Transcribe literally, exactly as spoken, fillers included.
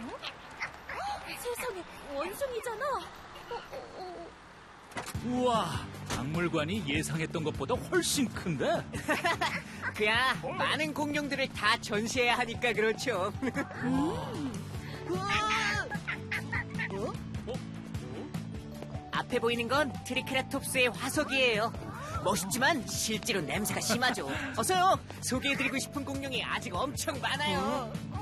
세상에, 원숭이잖아. 어, 어, 어. 우와, 박물관이 예상했던 것보다 훨씬 큰데? 그야 많은 공룡들을 다 전시해야 하니까 그렇죠. 음. 어? 어? 앞에 보이는 건 트리케라톱스의 화석이에요. 멋있지만 실제로 냄새가 심하죠. 어서요. 소개해드리고 싶은 공룡이 아직 엄청 많아요.